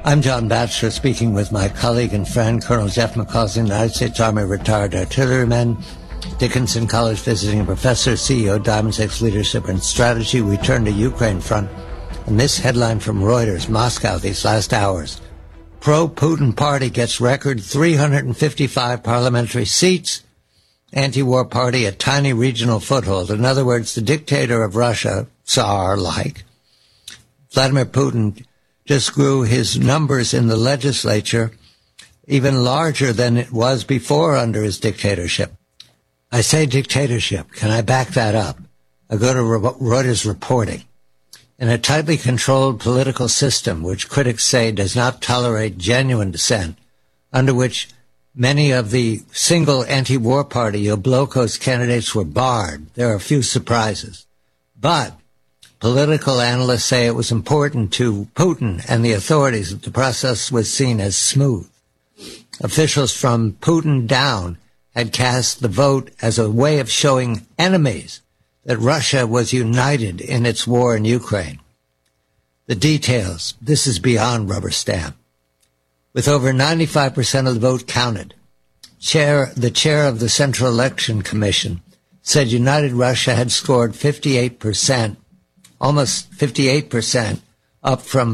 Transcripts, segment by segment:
I'm John Batchelor, speaking with my colleague and friend, Colonel Jeff McCausland, United States Army retired artilleryman, Dickinson College visiting professor, CEO, Diamond Six Leadership and Strategy. We turn to Ukraine front. And this headline from Reuters, Moscow, these last hours. Pro-Putin party gets record 355 parliamentary seats. Anti-war party, a tiny regional foothold. In other words, the dictator of Russia, Tsar-like, Vladimir Putin, just grew his numbers in the legislature even larger than it was before under his dictatorship. I say dictatorship. Can I back that up? I go to Reuters reporting. In a tightly controlled political system, which critics say does not tolerate genuine dissent, under which many of the single anti-war party, Yablokko's candidates were barred, there are a few surprises. But political analysts say it was important to Putin and the authorities that the process was seen as smooth. Officials from Putin down had cast the vote as a way of showing enemies that Russia was united in its war in Ukraine. The details, this is beyond rubber stamp. With over 95% of the vote counted, the chair of the Central Election Commission said United Russia had scored 58%, almost 58%, up from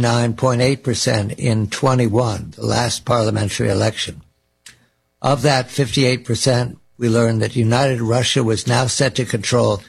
49.8% in 21, the last parliamentary election. Of that 58%, we learned that United Russia was now set to control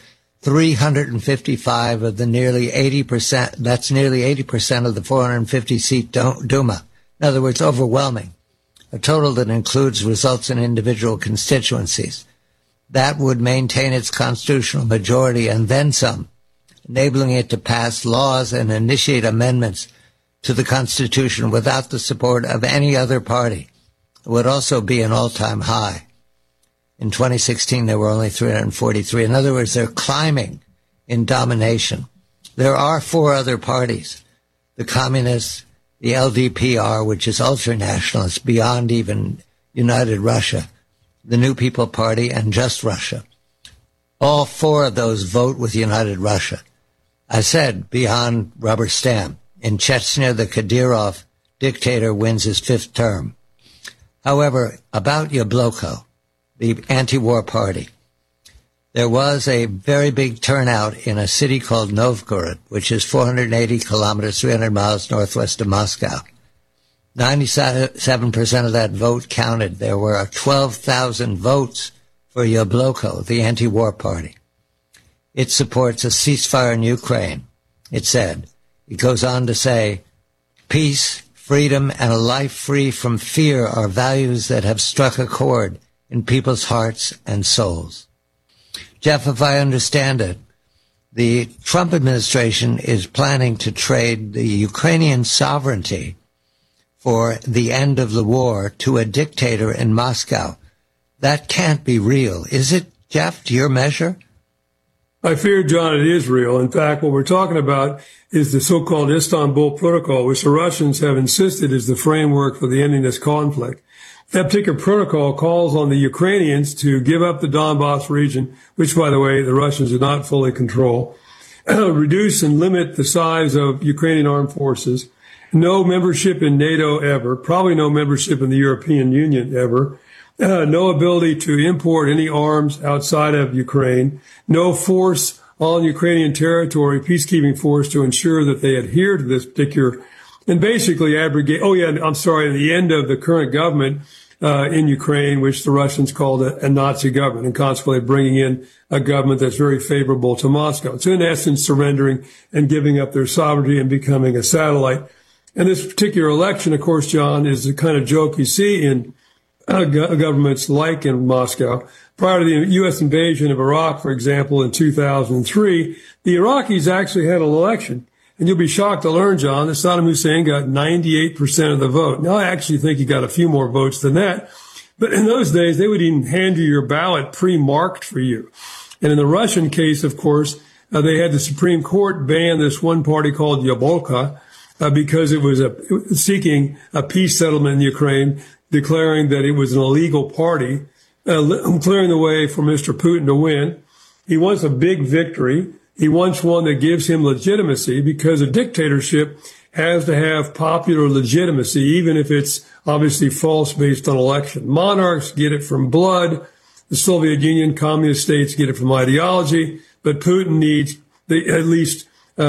355 of the nearly 80%, that's nearly 80% of the 450-seat Duma. In other words, overwhelming. A total that includes results in individual constituencies. That would maintain its constitutional majority and then some, enabling it to pass laws and initiate amendments to the Constitution without the support of any other party. It would also be an all-time high. In 2016, there were only 343. In other words, they're climbing in domination. There are four other parties, the Communists, the LDPR, which is ultra-nationalist, beyond even United Russia, the New People Party, and Just Russia. All four of those vote with United Russia. I said, beyond rubber stamp. In Chechnya, the Kadyrov dictator wins his fifth term. However, about Yablokko, the anti-war party, there was a very big turnout in a city called Novgorod, which is 480 kilometers, 300 miles northwest of Moscow. 97% of that vote counted. There were 12,000 votes for Yablokko, the anti-war party. It supports a ceasefire in Ukraine, it said. It goes on to say, peace, freedom, and a life free from fear are values that have struck a chord in people's hearts and souls. Jeff, if I understand it, the Trump administration is planning to trade the Ukrainian sovereignty for the end of the war to a dictator in Moscow. That can't be real. Is it, Jeff, to your measure? I fear, John, it is real. In fact, what we're talking about is the so-called Istanbul Protocol, which the Russians have insisted is the framework for the ending this conflict. That particular protocol calls on the Ukrainians to give up the Donbass region, which, by the way, the Russians do not fully control, reduce and limit the size of Ukrainian armed forces, no membership in NATO ever, probably no membership in the European Union ever, no ability to import any arms outside of Ukraine, no force on Ukrainian territory, peacekeeping force to ensure that they adhere to this particular, and basically abrogate, the end of the current government in Ukraine, which the Russians called a Nazi government, and consequently bringing in a government that's very favorable to Moscow. So in essence, surrendering and giving up their sovereignty and becoming a satellite. And this particular election, of course, John, is the kind of joke you see in governments like in Moscow. Prior to the U.S. invasion of Iraq, for example, in 2003, the Iraqis actually had an election. And you'll be shocked to learn, John, that Saddam Hussein got 98% of the vote. Now, I actually think he got a few more votes than that. But in those days, they would even hand you your ballot pre-marked for you. And in the Russian case, of course, they had the Supreme Court ban this one party called Yablokko because it was seeking a peace settlement in Ukraine, declaring that it was an illegal party, clearing the way for Mr. Putin to win. He wants a big victory. He wants one that gives him legitimacy because a dictatorship has to have popular legitimacy, even if it's obviously false based on election. Monarchs get it from blood. The Soviet Union, communist states get it from ideology, but Putin needs at least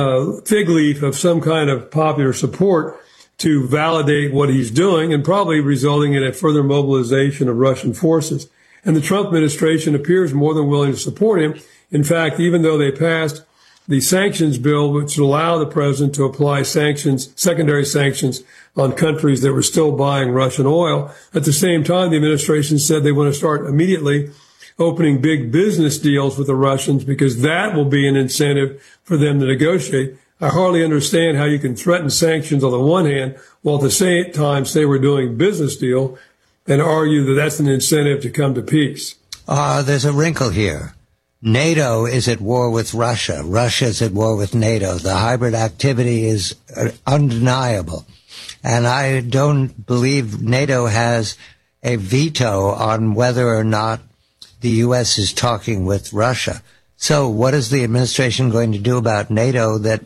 fig leaf of some kind of popular support to validate what he's doing, and probably resulting in a further mobilization of Russian forces. And the Trump administration appears more than willing to support him. In fact, even though they passed the sanctions bill, which would allow the president to apply sanctions, secondary sanctions on countries that were still buying Russian oil, at the same time, the administration said they want to start immediately opening big business deals with the Russians because that will be an incentive for them to negotiate. I hardly understand how you can threaten sanctions on the one hand while at the same time say we're doing business deal and argue that that's an incentive to come to peace. There's a wrinkle here. NATO is at war with Russia. Russia is at war with NATO. The hybrid activity is undeniable. And I don't believe NATO has a veto on whether or not the U.S. is talking with Russia. So what is the administration going to do about NATO that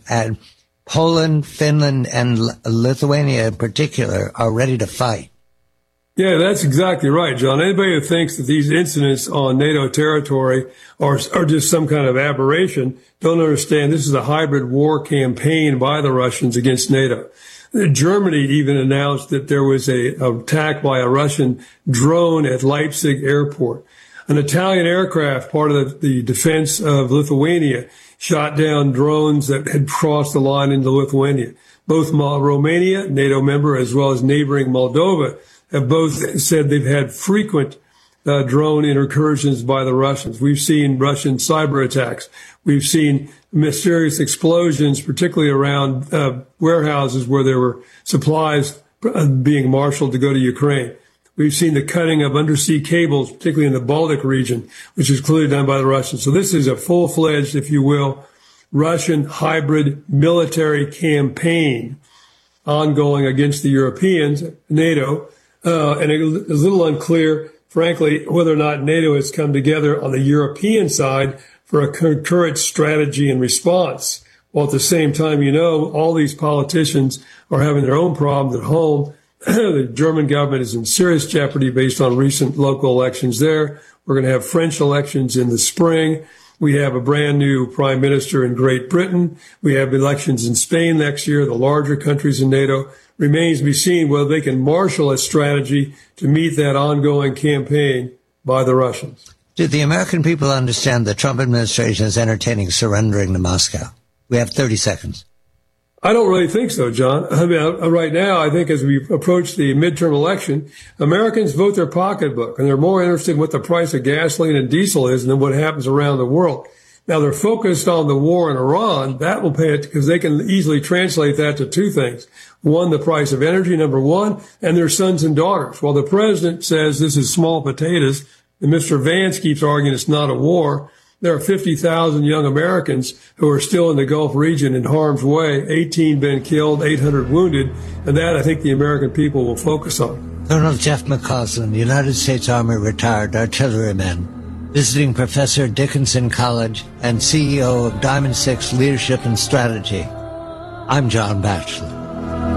Poland, Finland, and Lithuania in particular are ready to fight? Yeah, that's exactly right, John. Anybody who thinks that these incidents on NATO territory are just some kind of aberration don't understand this is a hybrid war campaign by the Russians against NATO. Germany even announced that there was an attack by a Russian drone at Leipzig airport. An Italian aircraft, part of the defense of Lithuania, shot down drones that had crossed the line into Lithuania. Both Romania, NATO member, as well as neighboring Moldova, have both said they've had frequent drone incursions by the Russians. We've seen Russian cyber attacks. We've seen mysterious explosions, particularly around warehouses where there were supplies being marshaled to go to Ukraine. We've seen the cutting of undersea cables, particularly in the Baltic region, which is clearly done by the Russians. So this is a full-fledged, if you will, Russian hybrid military campaign ongoing against the Europeans, NATO, and it is a little unclear, frankly, whether or not NATO has come together on the European side for a concurrent strategy and response. While at the same time, all these politicians are having their own problems at home. The German government is in serious jeopardy based on recent local elections there. We're going to have French elections in the spring. We have a brand new prime minister in Great Britain. We have elections in Spain next year, the larger countries in NATO. Remains to be seen whether they can marshal a strategy to meet that ongoing campaign by the Russians. Do the American people understand the Trump administration is entertaining surrendering to Moscow? We have 30 seconds. I don't really think so, John. I mean, right now, I think as we approach the midterm election, Americans vote their pocketbook, and they're more interested in what the price of gasoline and diesel is than what happens around the world. Now, they're focused on the war in Iran. That will pay it because they can easily translate that to two things. One, the price of energy, number one, and their sons and daughters. While the president says this is small potatoes, and Mr. Vance keeps arguing it's not a war, there are 50,000 young Americans who are still in the Gulf region in harm's way, 18 been killed, 800 wounded, and that I think the American people will focus on. Colonel Jeff McCausland, United States Army retired artilleryman, visiting professor at Dickinson College and CEO of Diamond 6 Leadership and Strategy. I'm John Batchelor.